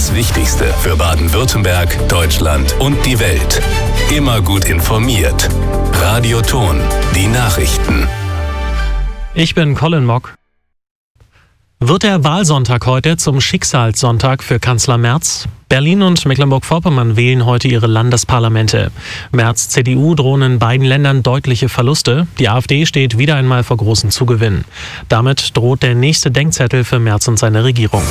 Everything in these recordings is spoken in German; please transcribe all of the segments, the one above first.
Das Wichtigste für Baden-Württemberg, Deutschland und die Welt. Immer gut informiert. Radio Thon, die Nachrichten. Ich bin Colin Mock. Wird der Wahlsonntag heute zum Schicksalssonntag für Kanzler Merz? Berlin und Mecklenburg-Vorpommern wählen heute ihre Landesparlamente. Merz' CDU drohen in beiden Ländern deutliche Verluste. Die AfD steht wieder einmal vor großen Zugewinnen. Damit droht der nächste Denkzettel für Merz und seine Regierung.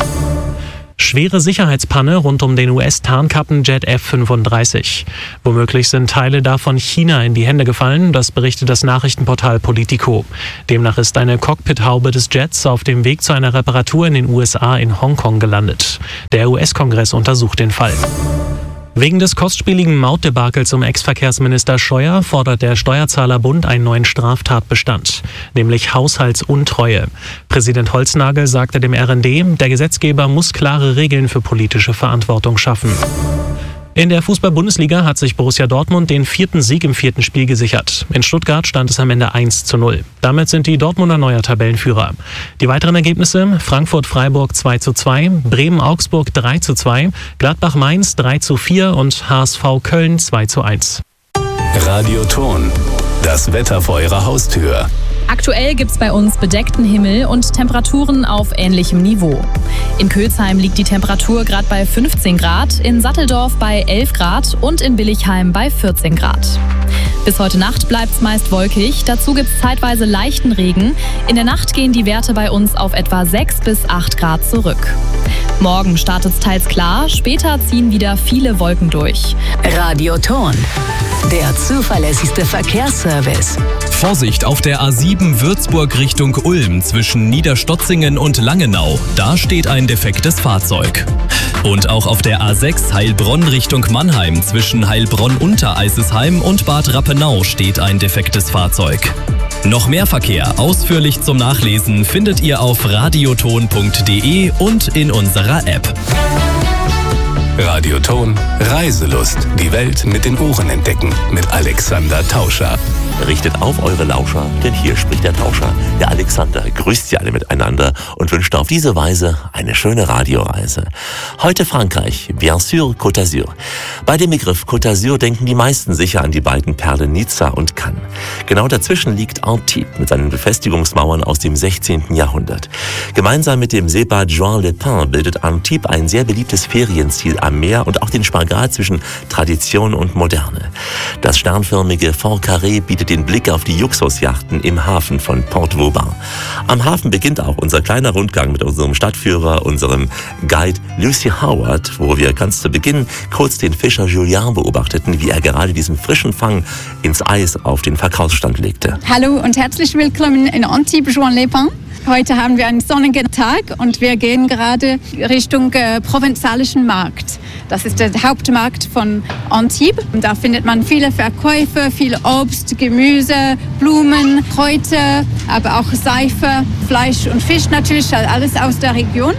Schwere Sicherheitspanne rund um den US-Tarnkappenjet F-35. Womöglich sind Teile davon China in die Hände gefallen, das berichtet das Nachrichtenportal Politico. Demnach ist eine Cockpithaube des Jets auf dem Weg zu einer Reparatur in den USA in Hongkong gelandet. Der US-Kongress untersucht den Fall. Wegen des kostspieligen Mautdebakels um Ex-Verkehrsminister Scheuer fordert der Steuerzahlerbund einen neuen Straftatbestand, nämlich Haushaltsuntreue. Präsident Holznagel sagte dem RND, der Gesetzgeber muss klare Regeln für politische Verantwortung schaffen. In der Fußball-Bundesliga hat sich Borussia Dortmund den 4. Sieg im 4. Spiel gesichert. In Stuttgart stand es am Ende 1:0. Damit sind die Dortmunder neuer Tabellenführer. Die weiteren Ergebnisse: Frankfurt-Freiburg 2:2, Bremen-Augsburg 3:2, Gladbach-Mainz 3:4 und HSV Köln 2:1. Radio Thon, das Wetter vor Ihrer Haustür. Aktuell gibt's bei uns bedeckten Himmel und Temperaturen auf ähnlichem Niveau. In Kölsheim liegt die Temperatur gerade bei 15 Grad, in Satteldorf bei 11 Grad und in Billichheim bei 14 Grad. Bis heute Nacht bleibt's meist wolkig, dazu gibt's zeitweise leichten Regen. In der Nacht gehen die Werte bei uns auf etwa 6 bis 8 Grad zurück. Morgen startet's teils klar, später ziehen wieder viele Wolken durch. Radio Thon, der zuverlässigste Verkehrsservice. Vorsicht auf der A7 Würzburg Richtung Ulm zwischen Niederstotzingen und Langenau. Da steht ein defektes Fahrzeug. Und auch auf der A6 Heilbronn Richtung Mannheim zwischen Heilbronn-Untereisesheim und Bad Rappenau steht ein defektes Fahrzeug. Noch mehr Verkehr ausführlich zum Nachlesen findet ihr auf radiothon.de und in unserer App. Radio Thon, Reiselust. Die Welt mit den Ohren entdecken. Mit Alexander Tauscher. Richtet auf eure Lauscher, denn hier spricht der Tauscher. Der Alexander grüßt Sie alle miteinander und wünscht auf diese Weise eine schöne Radioreise. Heute Frankreich, bien sûr Côte d'Azur. Bei dem Begriff Côte d'Azur denken die meisten sicher an die beiden Perlen Nizza und Cannes. Genau dazwischen liegt Antibes mit seinen Befestigungsmauern aus dem 16. Jahrhundert. Gemeinsam mit dem Seebad Juan-les-Pins bildet Antibes ein sehr beliebtes Ferienziel am Meer und auch den Spagat zwischen Tradition und Moderne. Das sternförmige Fort Carré bietet den Blick auf die Luxusjachten im Hafen von Port Vauban. Am Hafen beginnt auch unser kleiner Rundgang mit unserem Stadtführer, unserem Guide Lucy Howard, wo wir ganz zu Beginn kurz den Fischer Julien beobachteten, wie er gerade diesen frischen Fang ins Eis auf den Verkaufsstand legte. Hallo und herzlich willkommen in Antibes Juan-les-Pins. Heute haben wir einen sonnigen Tag und wir gehen gerade Richtung Provenzalischen Markt. Das ist der Hauptmarkt von Antibes. Da findet man viele Verkäufe, viel Obst, Gemüse, Blumen, Kräuter, aber auch Seife, Fleisch und Fisch natürlich, alles aus der Region.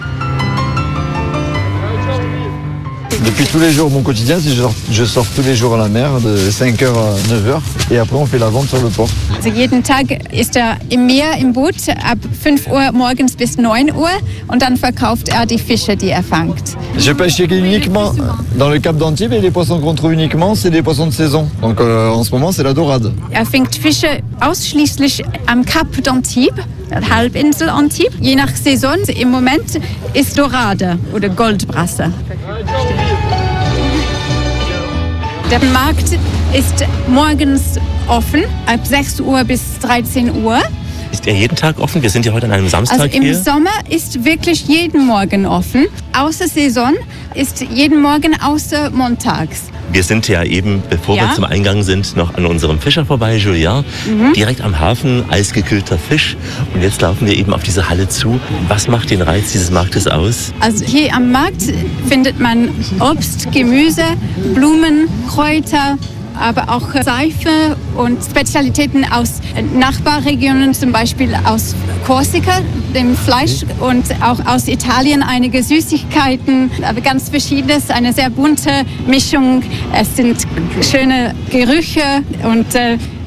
Depuis tous les jours, mon quotidien, je sors tous les jours à la mer de 5h à 9h et après on fait la vente sur le port. Also jeden Tag ist er im Meer im Boot ab 5 Uhr morgens bis 9 Uhr und dann verkauft er die Fische, die er fangt. Je pêche uniquement dans le Cap d'Antibes et les poissons qu'on trouve uniquement, c'est des poissons de saison. Donc en ce moment, c'est la dorade. Er fängt Fische ausschließlich am Cap d'Antibes, der Halbinsel Antibes. Je nach Saison, im Moment ist Dorade oder Goldbrasse. Der Markt ist morgens offen, ab 6 Uhr bis 13 Uhr. Ist er jeden Tag offen? Wir sind ja heute an einem Samstag also hier. Im Sommer ist wirklich jeden Morgen offen. Außer Saison ist jeden Morgen außer montags. Wir sind ja eben, bevor wir zum Eingang sind, noch an unserem Fischer vorbei, Julien. Direkt am Hafen, eisgekühlter Fisch. Und jetzt laufen wir eben auf diese Halle zu. Was macht den Reiz dieses Marktes aus? Also hier am Markt findet man Obst, Gemüse, Blumen, Kräuter, aber auch Seife und Spezialitäten aus Nachbarregionen, zum Beispiel aus Korsika, dem Fleisch, und auch aus Italien einige Süßigkeiten, aber ganz verschiedenes, eine sehr bunte Mischung. Es sind schöne Gerüche und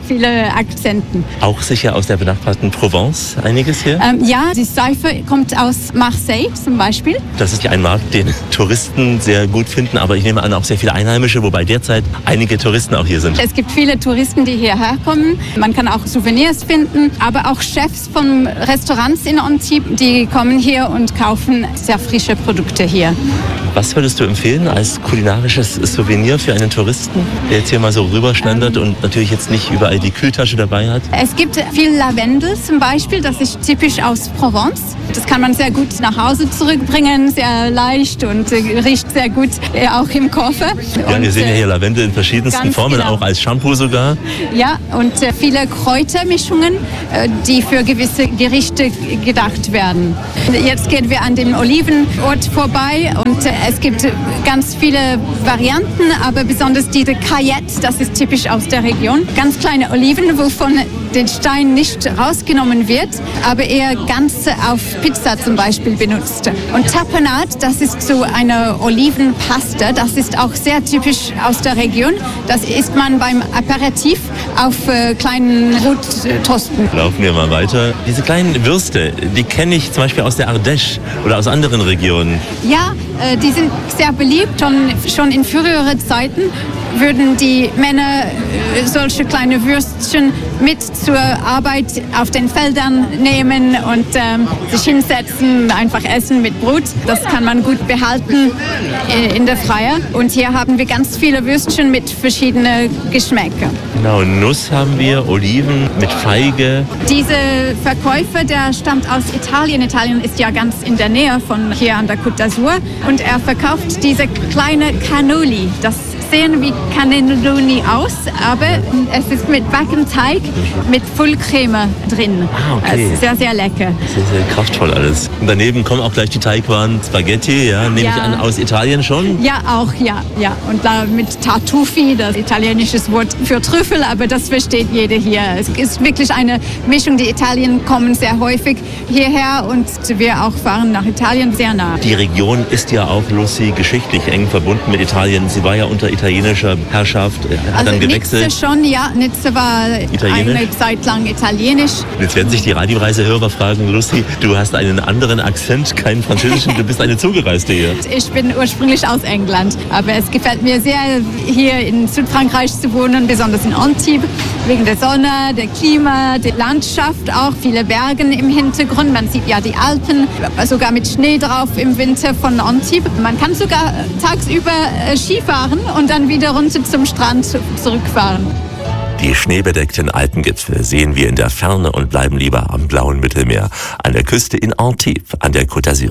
viele Akzenten. Auch sicher aus der benachbarten Provence einiges hier? Ja, die Seife kommt aus Marseille zum Beispiel. Das ist ja ein Markt, den Touristen sehr gut finden, aber ich nehme an, auch sehr viele Einheimische, wobei derzeit einige Touristen auch hier sind. Es gibt viele Touristen, die hierher kommen. Man kann auch Souvenirs finden, aber auch Chefs von Restaurants in Antibes, die kommen hier und kaufen sehr frische Produkte hier. Was würdest du empfehlen als kulinarisches Souvenir für einen Touristen, der jetzt hier mal so rüberschlendert und natürlich jetzt nicht überall die Kühltasche dabei hat? Es gibt viel Lavendel zum Beispiel, das ist typisch aus Provence. Das kann man sehr gut nach Hause zurückbringen, sehr leicht und riecht sehr gut auch im Koffer. Ja, wir sehen ja hier Lavendel in verschiedensten Formen, genau. Auch als Shampoo sogar. Ja, und viele Kräutermischungen, die für gewisse Gerichte gedacht werden. Jetzt gehen wir an dem Olivenort vorbei und es gibt ganz viele Varianten, aber besonders diese Caillette, das ist typisch aus der Region. Ganz kleine Oliven, wovon den Stein nicht rausgenommen wird, aber eher ganz auf Pizza zum Beispiel benutzt. Und Tapenade, das ist so eine Olivenpaste, das ist auch sehr typisch aus der Region. Das isst man beim Aperitif auf kleinen Brottoasten. Laufen wir mal weiter. Diese kleinen Würste, die kenne ich zum Beispiel aus der Ardèche oder aus anderen Regionen. Ja, die sind sehr beliebt. Schon in früheren Zeiten würden die Männer solche kleine Würstchen mit zur Arbeit auf den Feldern nehmen und sich hinsetzen, einfach essen mit Brot. Das kann man gut behalten in der Freier. Und hier haben wir ganz viele Würstchen mit verschiedenen Geschmäckern. Genau, Nuss haben wir, Oliven mit Feige. Dieser Verkäufer, der stammt aus Italien. Italien ist ja ganz in der Nähe von hier an der Côte d'Azur. Und er verkauft diese kleine Cannoli. Das sehen wie Cannelloni aus, aber es ist mit Backenteig mit Vollcreme drin. Ah, okay. Es ist sehr, sehr lecker. Sehr, sehr kraftvoll alles. Und daneben kommen auch gleich die Teigwaren Spaghetti, ja, nehme ich an, aus Italien schon? Ja, auch, ja. Und da mit Tartufi, das italienische Wort für Trüffel, aber das versteht jeder hier. Es ist wirklich eine Mischung. Die Italien kommen sehr häufig hierher und wir auch fahren nach Italien sehr nah. Die Region ist ja auch, Lucy, geschichtlich eng verbunden mit Italien. Sie war ja unter italienischer Herrschaft, hat dann gewechselt. Nizza schon, ja. Nizza war eine Zeit lang italienisch. Jetzt werden sich die Radioreisehörer fragen, Lucy, du hast einen anderen Akzent, keinen französischen, du bist eine Zugereiste hier. Ich bin ursprünglich aus England, aber es gefällt mir sehr, hier in Südfrankreich zu wohnen, besonders in Antibes, wegen der Sonne, der Klima, der Landschaft auch, viele Berge im Hintergrund. Man sieht ja die Alpen, sogar mit Schnee drauf im Winter von Antibes. Man kann sogar tagsüber Skifahren und dann wieder runter zum Strand zurückfahren. Die schneebedeckten Alpengipfel sehen wir in der Ferne und bleiben lieber am blauen Mittelmeer, an der Küste in Antibes, an der Côte d'Azur.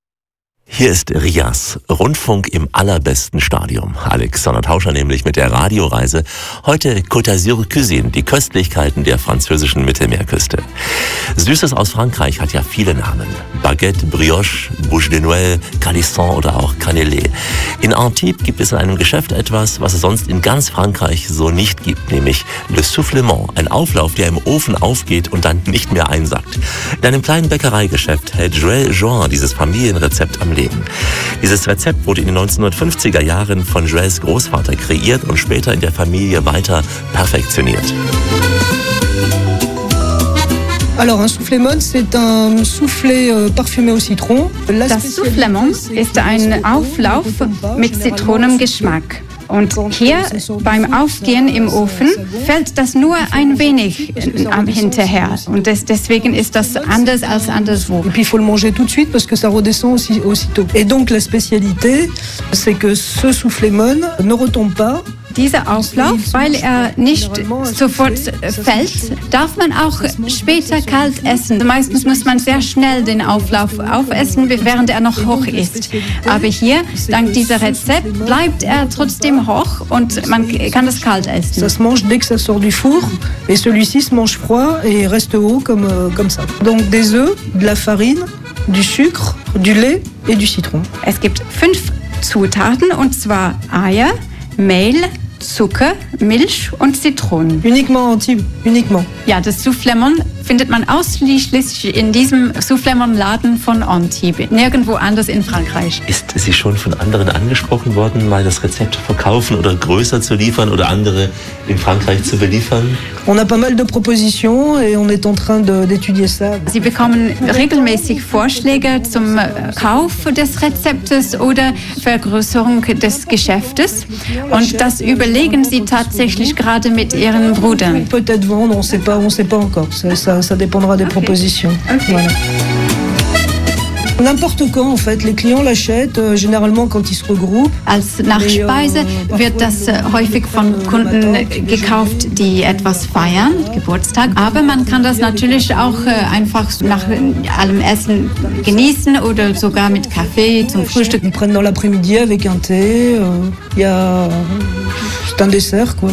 Hier ist Rias, Rundfunk im allerbesten Stadium. Alexander Tauscher nämlich mit der Radioreise. Heute Côte d'Azur Cuisine, die Köstlichkeiten der französischen Mittelmeerküste. Süßes aus Frankreich hat ja viele Namen. Baguette, Brioche, Bouche de Noël, Calisson oder auch Cannelé. In Antibes gibt es in einem Geschäft etwas, was es sonst in ganz Frankreich so nicht gibt, nämlich Le Soufflement, ein Auflauf, der im Ofen aufgeht und dann nicht mehr einsackt. In einem kleinen Bäckereigeschäft hält Joël Join dieses Familienrezept am Leben. Dieses Rezept wurde in den 1950er Jahren von Joëls Großvater kreiert und später in der Familie weiter perfektioniert. Alors un soufflement, c'est un soufflé parfumé au citron. Das Soufflement ist ein Auflauf mit Zitronengeschmack. Und hier beim Aufgehen im Ofen fällt das nur ein wenig hinterher. Und deswegen ist das anders als anderswo. Et puis il faut le manger tout de suite parce que ça redescend aussitôt. Et donc la spécialité, c'est que ce soufflement ne retombe pas. Dieser Auflauf, weil er nicht sofort fällt, darf man auch später kalt essen. Meistens muss man sehr schnell den Auflauf aufessen, während er noch hoch ist. Aber hier, dank dieser Rezept, bleibt er trotzdem hoch und man kann es kalt essen. Ça se mange dès que ça sort du four et celui-ci se mange froid et reste haut comme ça. Donc des œufs, de la farine, du sucre, du lait et du citron. Es gibt 5 Zutaten und zwar Eier, Mehl, Zucker, Milch und Zitronen. Uniquement Antibes, uniquement. Ja, das Soufflement findet man ausschließlich in diesem Soufflement-Laden von Antibes, nirgendwo anders in Frankreich. Ist sie schon von anderen angesprochen worden, mal das Rezept zu verkaufen oder größer zu liefern oder andere in Frankreich zu beliefern? On a pas mal de propositions et on est en train d'étudier ça. Sie bekommen regelmäßig Vorschläge zum Kauf des Rezeptes oder Vergrößerung des Geschäftes. Und das überlegen sie tatsächlich gerade mit ihren Brüdern. Peut-être vendre, on sait pas encore. Ça dépendra des propositions. Okay. Voilà. N'importe quand, en fait. Les clients l'achètent, généralement quand ils se regroupent. Als Nachspeise wird das häufig von Kunden gekauft, die etwas feiern, Geburtstag. Aber man kann das natürlich auch einfach nach allem Essen genießen oder sogar mit Kaffee zum Frühstück. Ils prennent dans l'après-midi avec un thé. C'est un dessert, quoi.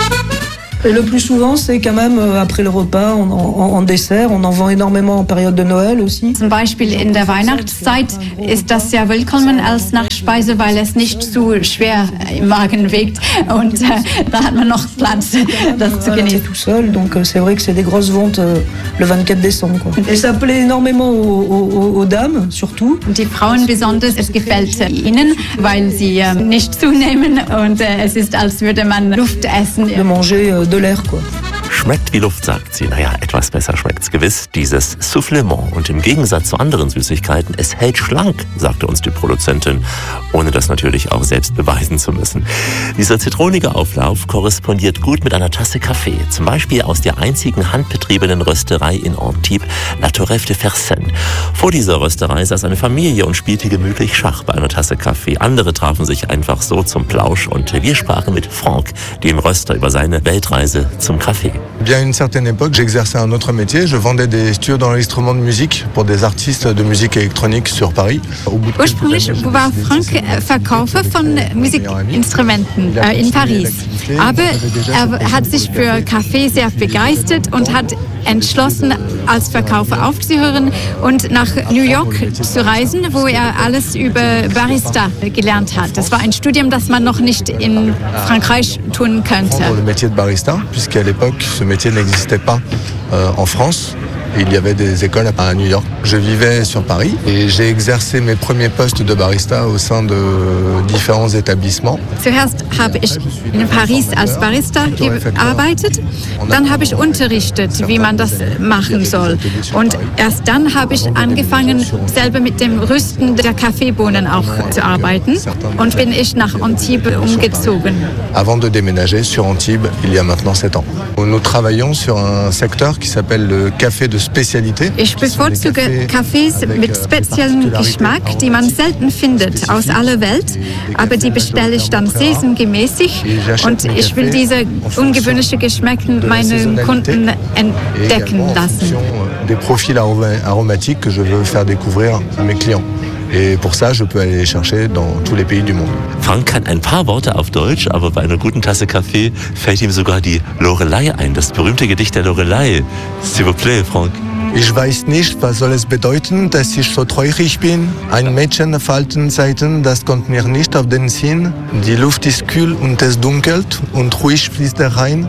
Et le plus souvent, c'est quand même après le repas, en dessert. On en vend énormément en période de Noël aussi. Zum Beispiel in der Weihnachtszeit ist das sehr willkommen als Nachspeise, weil es nicht zu schwer im Magen wiegt. Und da hat man noch Platz, das zu genießen. Tout seul, donc c'est vrai que c'est des grosses ventes le 24 décembre. Quoi. Et ça plaît énormément aux dames, surtout. Die Frauen besonders, es gefällt ihnen, weil sie nicht zunehmen und es ist, als würde man Luft essen. De manger de l'air, quoi. Schmeckt wie Luft, sagt sie. Naja, etwas besser schmeckt's gewiss, dieses Soufflement. Und im Gegensatz zu anderen Süßigkeiten, es hält schlank, sagte uns die Produzentin, ohne das natürlich auch selbst beweisen zu müssen. Dieser zitronige Auflauf korrespondiert gut mit einer Tasse Kaffee. Zum Beispiel aus der einzigen handbetriebenen Rösterei in Antibes, La Torreffe de Fersen. Vor dieser Rösterei saß eine Familie und spielte gemütlich Schach bei einer Tasse Kaffee. Andere trafen sich einfach so zum Plausch und wir sprachen mit Franck, dem Röster, über seine Weltreise zum Kaffee. Bien à une certaine époque, j'exerçais un autre métier. Je vendais des studios d'enregistrement de musique pour des artistes de musique électronique sur Paris. Ursprünglich war Frank Verkäufer von Musikinstrumenten in Paris. Aber er hat sich für Kaffee sehr begeistert und hat entschlossen, als Verkäufer aufzuhören und nach New York zu reisen, wo er alles über Barista gelernt hat. Das war ein Studium, das man noch nicht in Frankreich tun könnte. Le métier de barista, puisqu'à l'époque, ce métier n'existait pas en France. Il y avait des écoles à New York. Je vivais sur Paris et j'ai exercé mes premiers postes de barista au sein de différents établissements. Zuerst habe ich in Paris als Barista gearbeitet, dann habe ich unterrichtet, wie man das machen soll. Und erst dann habe ich angefangen, selber mit dem Rüsten der Kaffeebohnen auch zu arbeiten und bin ich nach Antibes umgezogen. Avant de déménager sur Antibes, il y a maintenant 7 ans. Nous travaillons sur un secteur qui s'appelle le café de Spezialität. Ich bevorzuge Kaffees mit speziellem Geschmack, die man selten findet aus aller Welt, aber die bestelle ich dann saisongemäßig und ich will diese ungewöhnlichen Geschmäcker meinen Kunden entdecken lassen. Des profils aromatiques que je veux faire découvrir à mes clients. Et pour ça, je peux aller les chercher dans tous les pays du monde. Frank kann ein paar Worte auf Deutsch, aber bei einer guten Tasse Kaffee fällt ihm sogar die Lorelei ein, das berühmte Gedicht der Lorelei. S'il vous plaît, Frank. Ich weiß nicht, was soll es bedeuten, dass ich so traurig bin. Ein Mädchen falten Zeiten, das kommt mir nicht auf den Sinn. Die Luft ist kühl und es dunkelt und ruhig fließt der Rhein.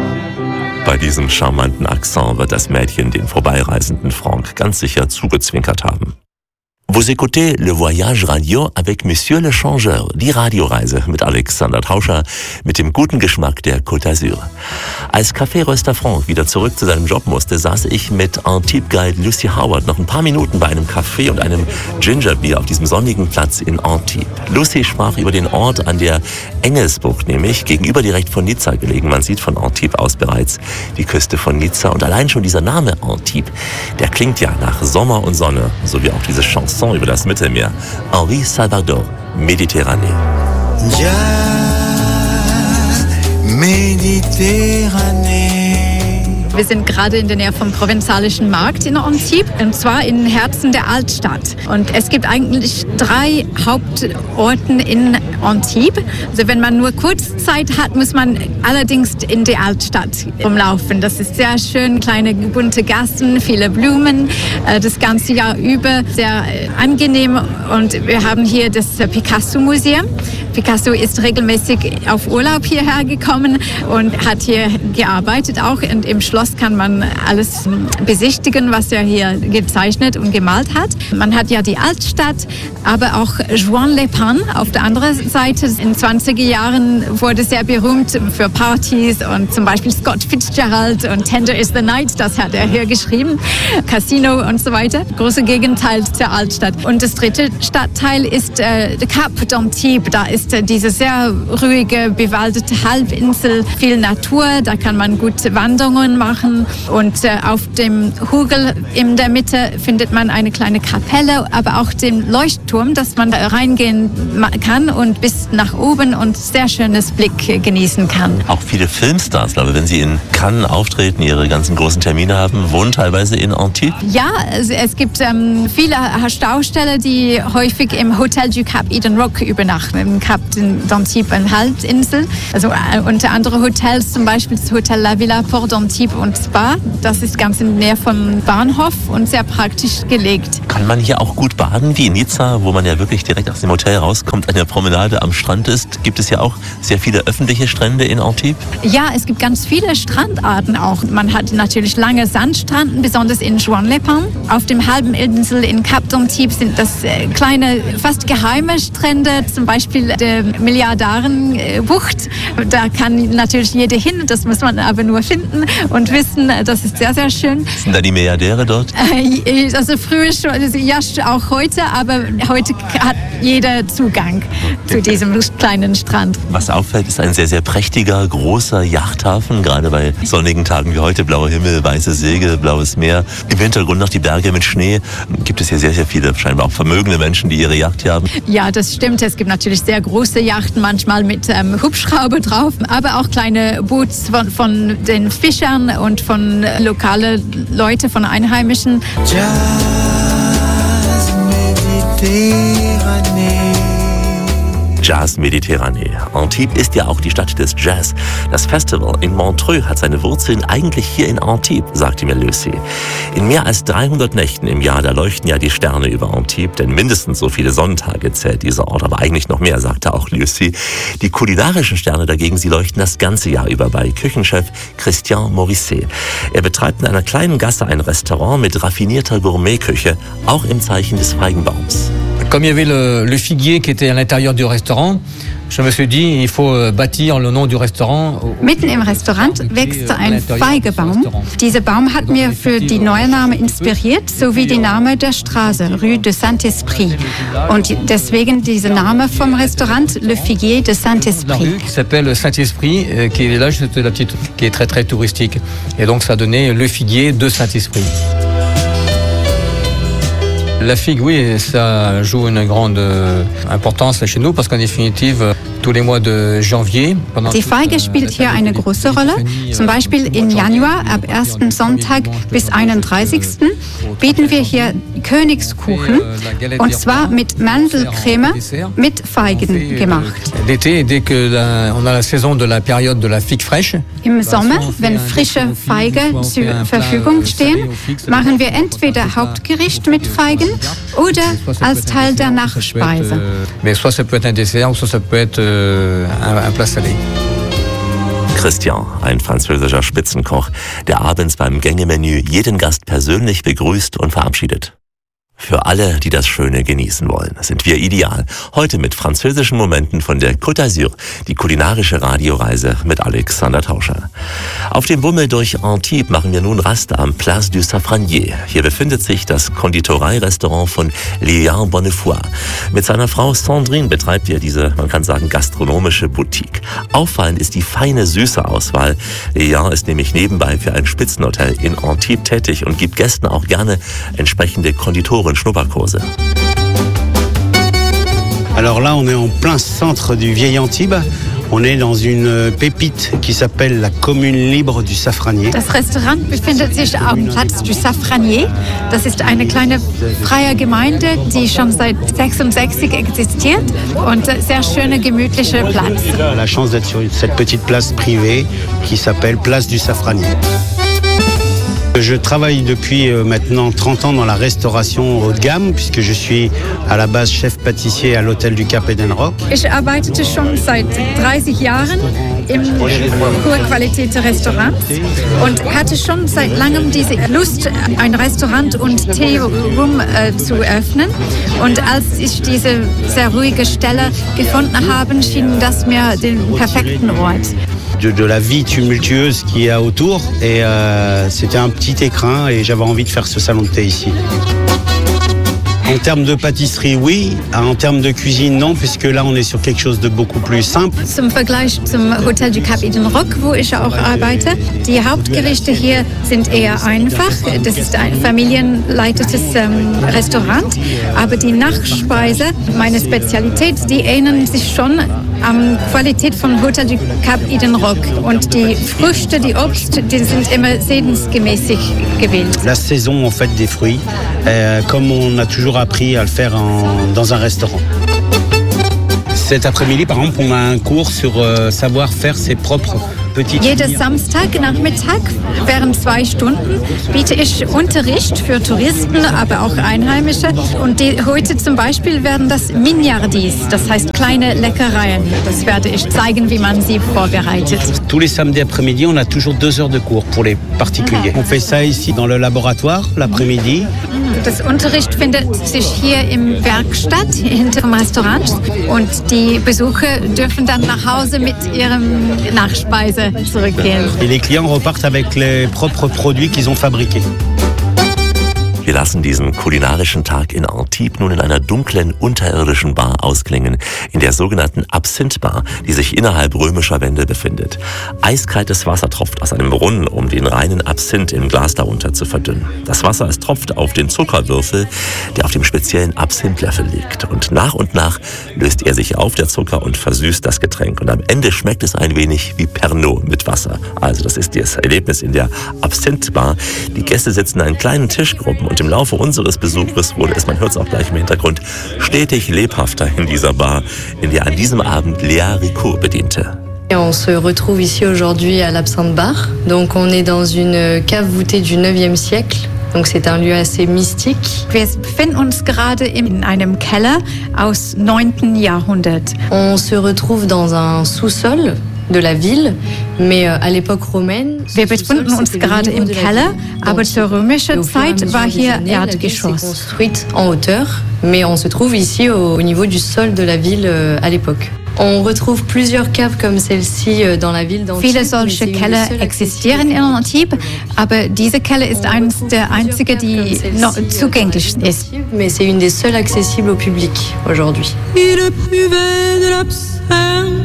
Bei diesem charmanten Akzent wird das Mädchen den vorbeireisenden Frank ganz sicher zugezwinkert haben. Vous écoutez Le Voyage Radio avec Monsieur le Changeur, die Radioreise mit Alexander Tauscher mit dem guten Geschmack der Côte d'Azur. Als Kaffeeröster Frank wieder zurück zu seinem Job musste, saß ich mit Antibes-Guide Lucy Howard noch ein paar Minuten bei einem Kaffee und einem Gingerbier auf diesem sonnigen Platz in Antibes. Lucy sprach über den Ort an der Engelsbucht, nämlich gegenüber direkt von Nizza gelegen. Man sieht von Antibes aus bereits die Küste von Nizza und allein schon dieser Name Antibes, der klingt ja nach Sommer und Sonne, so wie auch diese Chanson über das Mittelmeer. Henri Salvador, Méditerranée. Ja, Méditerranée. Wir sind gerade in der Nähe vom Provenzalischen Markt in Antibes, und zwar im Herzen der Altstadt. Und es gibt eigentlich 3 Hauptorte in Antibes. Also wenn man nur kurz Zeit hat, muss man allerdings in die Altstadt rumlaufen. Das ist sehr schön, kleine bunte Gassen, viele Blumen, das ganze Jahr über, sehr angenehm. Und wir haben hier das Picasso-Museum. Picasso ist regelmäßig auf Urlaub hierher gekommen und hat hier gearbeitet auch. Und im Schloss kann man alles besichtigen, was er hier gezeichnet und gemalt hat. Man hat ja die Altstadt, aber auch Juan Le Pen auf der anderen Seite. In 20er Jahren wurde sehr berühmt für Partys und zum Beispiel Scott Fitzgerald und Tender is the Night, das hat er hier geschrieben. Casino und so weiter. Große Gegenteil zur Altstadt. Und das dritte Stadtteil ist Cap d'Antibes. Da ist diese sehr ruhige, bewaldete Halbinsel, viel Natur. Da kann man gut Wanderungen machen. Und auf dem Hügel in der Mitte findet man eine kleine Kapelle, aber auch den Leuchtturm, dass man da reingehen kann und bis nach oben und sehr schönes Blick genießen kann. Auch viele Filmstars, glaube ich, wenn sie in Cannes auftreten, ihre ganzen großen Termine haben, wohnen teilweise in Antibes. Ja, es gibt viele Stausteller, die häufig im Hotel du Cap Eden Rock übernachten, im Cap d'Antibes, eine Halbinsel. Also unter anderem Hotels, zum Beispiel das Hotel La Villa Port d'Antibes und Spa. Das ist ganz in der Nähe vom Bahnhof und sehr praktisch gelegt. Kann man hier auch gut baden, wie in Nizza, wo man ja wirklich direkt aus dem Hotel rauskommt, an der Promenade am Strand ist? Gibt es ja auch sehr viele öffentliche Strände in Antibes? Ja, es gibt ganz viele Strandarten auch. Man hat natürlich lange Sandstranden, besonders in Juan Le Pen. Auf dem halben Insel in Cap d'Antibes sind das kleine, fast geheime Strände, zum Beispiel der Milliardarenbucht. Da kann natürlich jeder hin, das muss man aber nur finden und wissen, das ist sehr, sehr schön. Sind da die Milliardäre dort? Also früher schon, ja auch heute, aber heute hat jeder Zugang zu diesem kleinen Strand. Was auffällt, ist ein sehr, sehr prächtiger, großer Yachthafen, gerade bei sonnigen Tagen wie heute, blauer Himmel, weiße Segel, blaues Meer. Im Hintergrund noch die Berge mit Schnee. Gibt es hier sehr, sehr viele, scheinbar auch vermögende Menschen, die ihre Yacht hier haben. Ja, das stimmt. Es gibt natürlich sehr große Yachten, manchmal mit Hubschrauber drauf, aber auch kleine Boots von den Fischern und von lokalen Leuten, von Einheimischen. Jazz Mediterranee. Antibes ist ja auch die Stadt des Jazz. Das Festival in Montreux hat seine Wurzeln eigentlich hier in Antibes, sagte mir Lucy. In mehr als 300 Nächten im Jahr, da leuchten ja die Sterne über Antibes, denn mindestens so viele Sonntage zählt dieser Ort, aber eigentlich noch mehr, sagte auch Lucy. Die kulinarischen Sterne dagegen, sie leuchten das ganze Jahr über bei Küchenchef Christian Morisset. Er betreibt in einer kleinen Gasse ein Restaurant mit raffinierter Gourmetküche, auch im Zeichen des Feigenbaums. Comme il y avait le figuier qui était à l'intérieur du restaurant, je me suis dit, il faut bâtir le nom du restaurant. Mitten im Restaurant wächst ein Feigebaum. Dieser Baum hat mir für die neue Name inspiriert, sowie die Name der Straße, Rue de Saint-Esprit. Und deswegen dieser Name vom Restaurant, Le Figuier de Saint-Esprit. Qui s'appelle Saint-Esprit, qui est là, c'était la petite, qui est très très touristique. Et donc ça a donné Le Figuier de Saint-Esprit. La figue, oui, ça joue une grande importance chez nous parce qu'en définitive, tous les mois de janvier. Die Feige spielt hier eine große Rolle. Zum Beispiel im Januar, ab 1. Sonntag bis 31. bieten wir hier Königskuchen, und zwar mit Mandelcreme mit Feigen gemacht. L'été, dès que on a la saison de la période de la figue fraîche. Im Sommer, wenn frische Feigen zur Verfügung stehen, machen wir entweder Hauptgericht mit Feigen oder als Teil der Nachspeise. Mais soit ça peut être un dessert, soit ça peut être un plat salé. Christian, ein französischer Spitzenkoch, der abends beim Gängemenü jeden Gast persönlich begrüßt und verabschiedet. Für alle, die das Schöne genießen wollen, sind wir ideal. Heute mit französischen Momenten von der Côte d'Azur, die kulinarische Radioreise mit Alexander Tauscher. Auf dem Bummel durch Antibes machen wir nun Rast am Place du Safranier. Hier befindet sich das Konditoreirestaurant von Léa Bonnefoy. Mit seiner Frau Sandrine betreibt er diese, man kann sagen, gastronomische Boutique. Auffallend ist die feine, süße Auswahl. Léa ist nämlich nebenbei für ein Spitzenhotel in Antibes tätig und gibt Gästen auch gerne entsprechende Konditoren Schnupperkurse. Alors là, on est en plein centre du vieil Antibes. On est dans une pépite qui s'appelle la Commune Libre du Safranier. Das Restaurant befindet sich am Platz du Safranier. Das ist eine kleine freie Gemeinde, die schon seit 1966 existiert und sehr schöner, gemütlicher Platz. La chance d'être sur cette petite place privée qui s'appelle Place du Safranier. Je travaille depuis maintenant 30 ans dans la restauration haut de gamme, puisque je suis à la base chef pâtissier à l'Hôtel du Cap Edenrock. Ich arbeitete schon seit 30 Jahren im Hochqualitätsrestaurant und hatte schon seit langem diese Lust, ein Restaurant und Tea-Room zu öffnen. Und als ich diese sehr ruhige Stelle gefunden habe, schien das mir den perfekten Ort. De la vie tumultueuse qu'il y a autour et c'était un petit écrin et j'avais envie de faire ce salon de thé ici. En termes de pâtisserie, oui. En termes de cuisine, non, puisque là, on est sur quelque chose de beaucoup plus simple. Zum Vergleich zum Hotel du Cap Edenrock, wo ich auch arbeite, die Hauptgerichte hier sind eher einfach. Das ist ein familienleitetes Restaurant. Aber die Nachspeise, meine Spezialität, die ähneln sich schon an Qualität von Hotel du Cap Edenrock. Und die Früchte, die Obst, die sind immer sehensgemäßig gewählt. La saison, en fait, des fruits, comme on a toujours appris à le faire dans un restaurant. Cet après-midi, par exemple, on a un cours sur savoir faire ses propres petites. Jeden Samstagnachmittag während 2 Stunden biete ich Unterricht für Touristen, aber auch Einheimische. Und heute zum Beispiel werden das Mignardis, das heißt kleine Leckereien. Das werde ich zeigen, wie man sie vorbereitet. Tous les samedis après-midi, on a toujours 2 heures de cours pour les particuliers. On fait ça ici dans le laboratoire l'après-midi. Das Unterricht findet sich hier im Werkstatt hinter dem Restaurant und die Besucher dürfen dann nach Hause mit ihrem Nachspeise zurückgehen. Et les clients repartent avec les propres produits qu'ils ont fabriqués. Wir lassen diesen kulinarischen Tag in Antibes nun in einer dunklen, unterirdischen Bar ausklingen, in der sogenannten Absinth-Bar, die sich innerhalb römischer Wände befindet. Eiskaltes Wasser tropft aus einem Brunnen, um den reinen Absinth im Glas darunter zu verdünnen. Das Wasser, es tropft auf den Zuckerwürfel, der auf dem speziellen Absinthlöffel liegt. Und nach löst er sich auf, der Zucker, und versüßt das Getränk. Und am Ende schmeckt es ein wenig wie Pernod mit Wasser. Also das ist das Erlebnis in der Absinth-Bar. Die Gäste sitzen an kleinen Tischgruppen und im Laufe unseres Besuches wurde es, man hört es auch gleich im Hintergrund, stetig lebhafter in dieser Bar, in der an diesem Abend Léa Ricourt bediente. On se retrouve ici aujourd'hui à l'Absinthe Bar. Donc on est dans une cave voûtée du 9e siècle. Donc c'est un lieu assez mystique. Wir befinden uns gerade in einem Keller aus 9. Jahrhundert. On se retrouve dans un sous-sol de la ville, mais à l'époque romaine. Wir befinden uns gerade im Keller, aber zur römischen Zeit war hier Erdgeschoss. Construite en hauteur, mais on se trouve ici au niveau du sol de la ville à l'époque. On retrouve plusieurs caves comme celle-ci dans la ville d'Antibes. Viele solche Keller existieren in Antibes, aber diese Keller ist eines der einzigen, die noch zugänglich ist. Mais c'est une des seules accessibles au public aujourd'hui. Il buvait de l'absinthe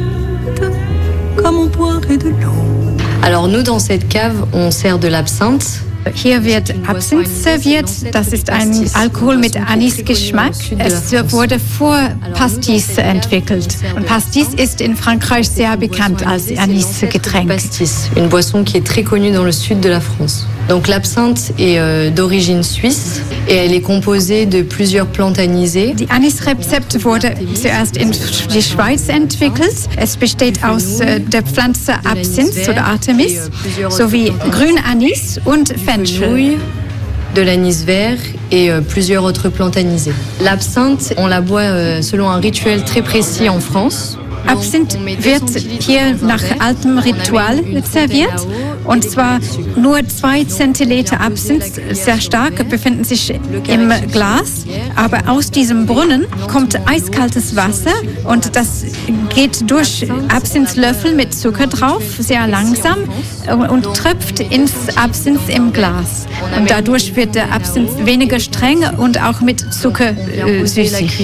comme on boirait de l'eau. Alors nous, dans cette cave, on sert de l'absinthe. Hier wird Absinth serviert. Das ist ein Alkohol mit Anisgeschmack. Es wurde vor Pastis entwickelt. Und Pastis ist in Frankreich sehr bekannt als Anisgetränk. Pastis, une boisson qui est très connue dans le sud de la France. Donc l'absinthe est d'origine suisse et elle est composée de plusieurs plantes anisées. Die Anisrezept wurde zuerst in die Schweiz entwickelt. Es besteht aus der Pflanze Absinth oder Artemis sowie Grünanis und Fenchel. De l'anis vert et plusieurs autres plantes anisées. L'absinthe, on la boit selon un rituel très précis en France. Absinth wird hier nach altem Ritual serviert. Und zwar nur 2 Zentiliter Absinth, sehr stark, befinden sich im Glas. Aber aus diesem Brunnen kommt eiskaltes Wasser und das geht durch Absinthlöffel mit Zucker drauf, sehr langsam, und tröpft ins Absinth im Glas. Und dadurch wird der Absinth weniger streng und auch mit Zucker süßig.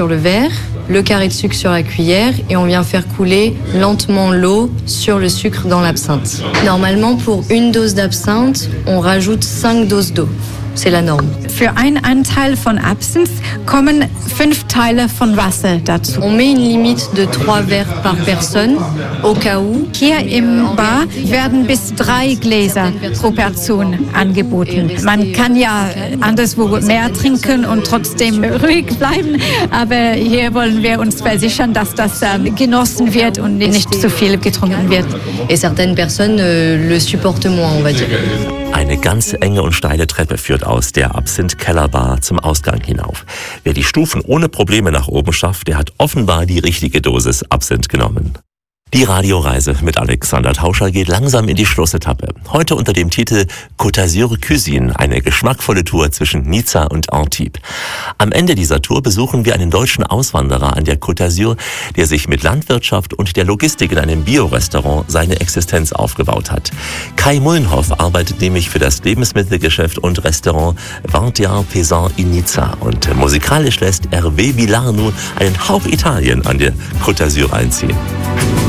Le carré de sucre sur la cuillère et on vient faire couler lentement l'eau sur le sucre dans l'absinthe. Normalement, pour une dose d'absinthe, on rajoute 5 doses d'eau. C'est la norme. Für einen Anteil von Absinth kommen 5 Teile von Wasser dazu. On met une limite de 3 verres par personne, au cas où. Hier im Bar werden bis 3 Gläser pro Person angeboten. Man kann ja anderswo mehr trinken und trotzdem ruhig bleiben, aber hier wollen wir uns versichern, dass das genossen wird und nicht zu viel getrunken wird. Et certaines personnes le supportent moins, on va dire. Eine ganz enge und steile Treppe führt aus der Absinth-Kellerbar zum Ausgang hinauf. Wer die Stufen ohne Probleme nach oben schafft, der hat offenbar die richtige Dosis Absinth genommen. Die Radioreise mit Alexander Tauscher geht langsam in die Schlussetappe. Heute unter dem Titel Côte d'Azur Cuisine, eine geschmackvolle Tour zwischen Nizza und Antibes. Am Ende dieser Tour besuchen wir einen deutschen Auswanderer an der Côte d'Azur, der sich mit Landwirtschaft und der Logistik in einem Bio-Restaurant seine Existenz aufgebaut hat. Kai Mullenhoff arbeitet nämlich für das Lebensmittelgeschäft und Restaurant Vingt Paysan in Nizza. Und musikalisch lässt Hervé Villard nun einen Hauch Italien an der Côte d'Azur einziehen.